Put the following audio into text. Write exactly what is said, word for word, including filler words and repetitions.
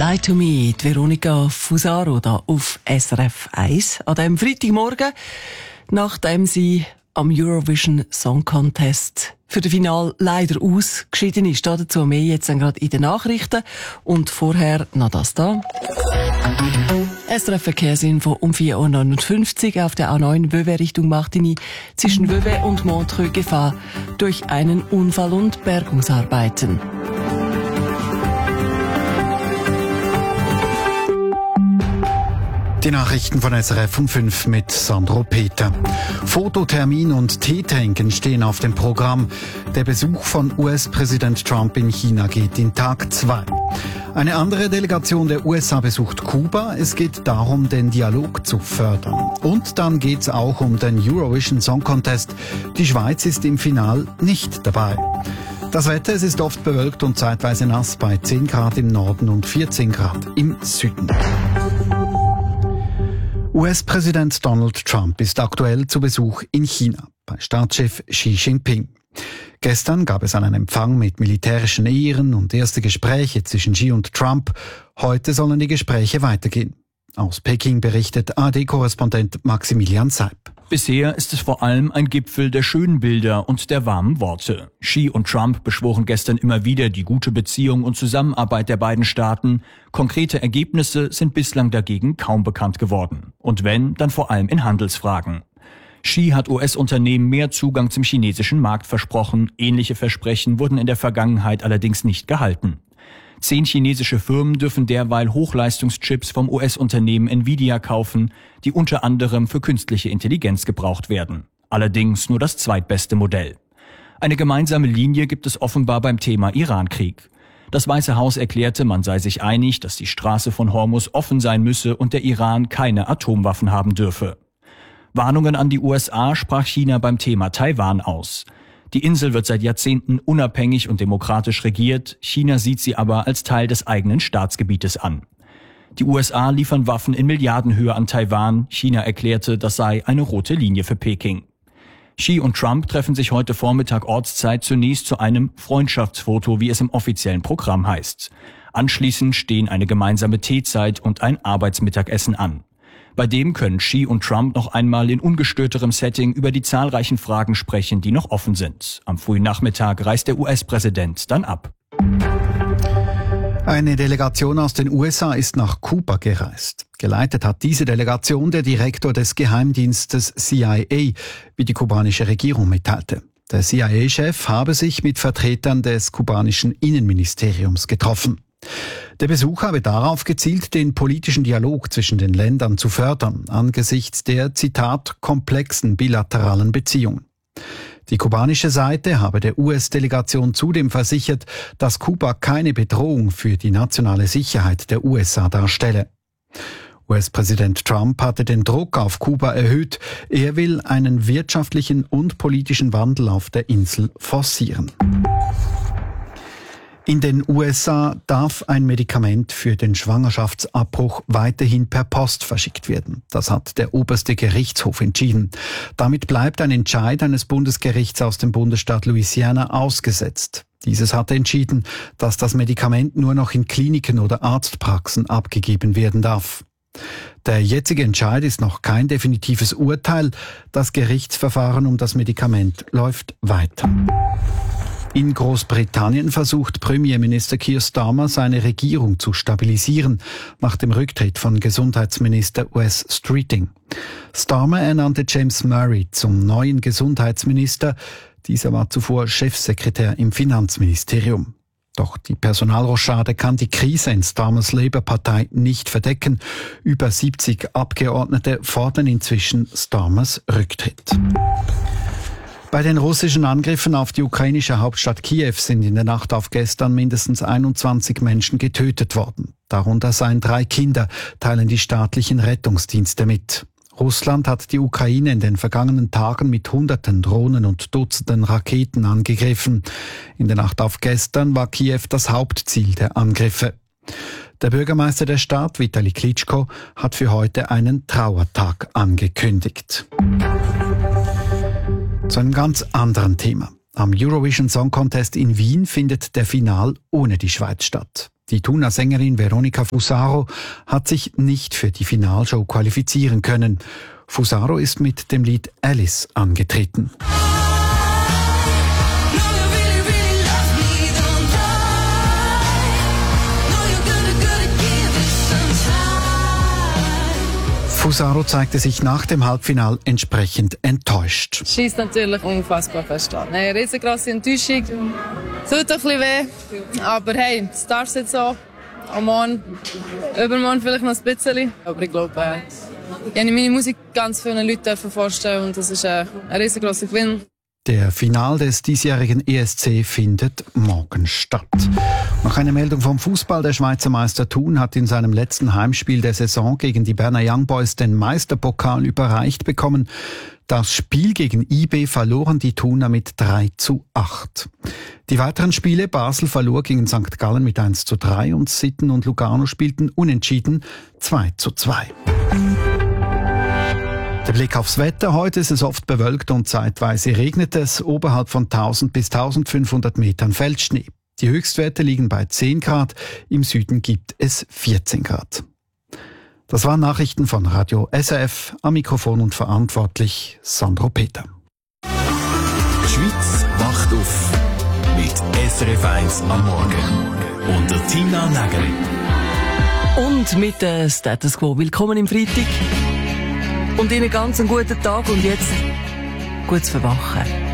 «Lie to Me», die Veronica Fusaro da auf S R F eins an diesem Freitagmorgen, nachdem sie am Eurovision Song Contest für das Finale leider ausgeschieden ist. Dazu mehr jetzt gerade in den Nachrichten und vorher noch das da. S R F Verkehrsinfo um vier Uhr neunundfünfzig auf der A neun Vevey Richtung Martigny zwischen Vevey und Montreux Gefahr durch einen Unfall und Bergungsarbeiten. Die Nachrichten von S R F um fünf mit Sandro Peter. Fototermin und Teetränken stehen auf dem Programm. Der Besuch von U S-Präsident Trump in China geht in Tag zwei. Eine andere Delegation der U S A besucht Kuba. Es geht darum, den Dialog zu fördern. Und dann geht's auch um den Eurovision Song Contest. Die Schweiz ist im Finale nicht dabei. Das Wetter, es ist oft bewölkt und zeitweise nass bei zehn Grad im Norden und vierzehn Grad im Süden. U S-Präsident Donald Trump ist aktuell zu Besuch in China bei Staatschef Xi Jinping. Gestern gab es einen Empfang mit militärischen Ehren und erste Gespräche zwischen Xi und Trump. Heute sollen die Gespräche weitergehen. Aus Peking berichtet A R D-Korrespondent Maximilian Seib. Bisher ist es vor allem ein Gipfel der schönen Bilder und der warmen Worte. Xi und Trump beschworen gestern immer wieder die gute Beziehung und Zusammenarbeit der beiden Staaten. Konkrete Ergebnisse sind bislang dagegen kaum bekannt geworden. Und wenn, dann vor allem in Handelsfragen. Xi hat U S-Unternehmen mehr Zugang zum chinesischen Markt versprochen. Ähnliche Versprechen wurden in der Vergangenheit allerdings nicht gehalten. Zehn chinesische Firmen dürfen derweil Hochleistungschips vom U S-Unternehmen Nvidia kaufen, die unter anderem für künstliche Intelligenz gebraucht werden. Allerdings nur das zweitbeste Modell. Eine gemeinsame Linie gibt es offenbar beim Thema Irankrieg. Das Weiße Haus erklärte, man sei sich einig, dass die Straße von Hormuz offen sein müsse und der Iran keine Atomwaffen haben dürfe. Warnungen an die U S A sprach China beim Thema Taiwan aus. Die Insel wird seit Jahrzehnten unabhängig und demokratisch regiert. China sieht sie aber als Teil des eigenen Staatsgebietes an. Die U S A liefern Waffen in Milliardenhöhe an Taiwan. China erklärte, das sei eine rote Linie für Peking. Xi und Trump treffen sich heute Vormittag Ortszeit zunächst zu einem Freundschaftsfoto, wie es im offiziellen Programm heißt. Anschließend stehen eine gemeinsame Teezeit und ein Arbeitsmittagessen an. Bei dem können Xi und Trump noch einmal in ungestörterem Setting über die zahlreichen Fragen sprechen, die noch offen sind. Am frühen Nachmittag reist der U S-Präsident dann ab. Eine Delegation aus den U S A ist nach Kuba gereist. Geleitet hat diese Delegation der Direktor des Geheimdienstes C I A, wie die kubanische Regierung mitteilte. Der C I A-Chef habe sich mit Vertretern des kubanischen Innenministeriums getroffen. Der Besuch habe darauf gezielt, den politischen Dialog zwischen den Ländern zu fördern, angesichts der, Zitat, komplexen bilateralen Beziehungen. Die kubanische Seite habe der U S-Delegation zudem versichert, dass Kuba keine Bedrohung für die nationale Sicherheit der U S A darstelle. U S-Präsident Trump hatte den Druck auf Kuba erhöht. Er will einen wirtschaftlichen und politischen Wandel auf der Insel forcieren. In den U S A darf ein Medikament für den Schwangerschaftsabbruch weiterhin per Post verschickt werden. Das hat der oberste Gerichtshof entschieden. Damit bleibt ein Entscheid eines Bundesgerichts aus dem Bundesstaat Louisiana ausgesetzt. Dieses hatte entschieden, dass das Medikament nur noch in Kliniken oder Arztpraxen abgegeben werden darf. Der jetzige Entscheid ist noch kein definitives Urteil. Das Gerichtsverfahren um das Medikament läuft weiter. In Großbritannien versucht Premierminister Keir Starmer, seine Regierung zu stabilisieren, nach dem Rücktritt von Gesundheitsminister Wes Streeting. Starmer ernannte James Murray zum neuen Gesundheitsminister. Dieser war zuvor Chefsekretär im Finanzministerium. Doch die Personalrochade kann die Krise in Starmers Labour-Partei nicht verdecken. Über siebzig Abgeordnete fordern inzwischen Starmers Rücktritt. Bei den russischen Angriffen auf die ukrainische Hauptstadt Kiew sind in der Nacht auf gestern mindestens einundzwanzig Menschen getötet worden. Darunter seien drei Kinder, teilen die staatlichen Rettungsdienste mit. Russland hat die Ukraine in den vergangenen Tagen mit hunderten Drohnen und Dutzenden Raketen angegriffen. In der Nacht auf gestern war Kiew das Hauptziel der Angriffe. Der Bürgermeister der Stadt, Vitali Klitschko, hat für heute einen Trauertag angekündigt. Zu einem ganz anderen Thema. Am Eurovision Song Contest in Wien findet der Final ohne die Schweiz statt. Die Thuner Sängerin Veronica Fusaro hat sich nicht für die Finalshow qualifizieren können. Fusaro ist mit dem Lied Alice angetreten. Fusaro zeigte sich nach dem Halbfinal entsprechend enttäuscht. Es scheisst natürlich unfassbar fest an. Eine riesengroße Enttäuschung. Es tut ein bisschen weh, aber hey, es darf jetzt so. Am Morgen, übermorgen vielleicht noch ein bisschen. Aber ich glaube, äh, ich habe meine Musik ganz vielen Leuten vorstellen und das ist äh, ein riesengroßer Gewinn. Der Final des diesjährigen E S C findet morgen statt. Noch eine Meldung vom Fußball. Der Schweizer Meister Thun hat in seinem letzten Heimspiel der Saison gegen die Berner Young Boys den Meisterpokal überreicht bekommen. Das Spiel gegen I B verloren die Thuner mit drei zu acht. Die weiteren Spiele: Basel verlor gegen Sankt Gallen mit eins zu drei und Sitten und Lugano spielten unentschieden zwei zu zwei. Der Blick aufs Wetter. Heute ist es oft bewölkt und zeitweise regnet es. Oberhalb von tausend bis eintausendfünfhundert Metern fällt Schnee. Die Höchstwerte liegen bei zehn Grad. Im Süden gibt es vierzehn Grad. Das waren Nachrichten von Radio S R F. Am Mikrofon und verantwortlich Sandro Peter. Die Schweiz wacht auf mit S R F eins am Morgen. Und der Tina Nägeli. Und mit der Status Quo. Willkommen im Freitag. Und Ihnen ganz einen guten Tag und jetzt gutes Verwachen.